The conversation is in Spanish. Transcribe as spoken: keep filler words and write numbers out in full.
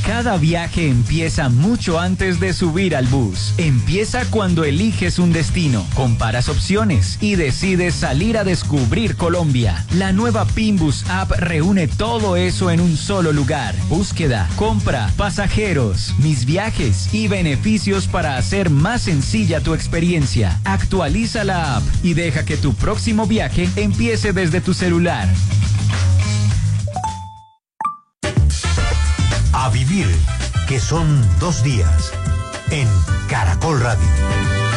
Cada viaje empieza mucho antes de subir al bus. Empieza cuando eliges un destino, comparas opciones y decides salir a descubrir Colombia. La nueva Pimbus App reúne todo eso en un solo lugar. Búsqueda, compra, pasajeros, mis viajes y beneficios para hacer más sencilla tu experiencia. Actualiza la app y deja que tu próximo viaje empiece desde tu celular. A vivir, que son dos días, en Caracol Radio.